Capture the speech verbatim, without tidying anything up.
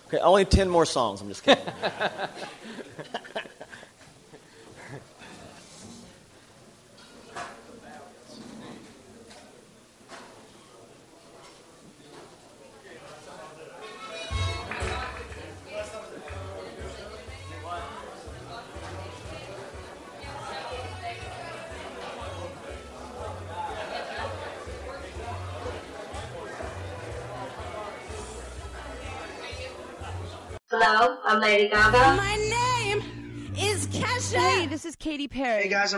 Okay, only ten more songs. I'm just kidding. Hello, I'm Lady Gaga. My name is Kesha. Hey, this is Katy Perry. Hey guys, I'm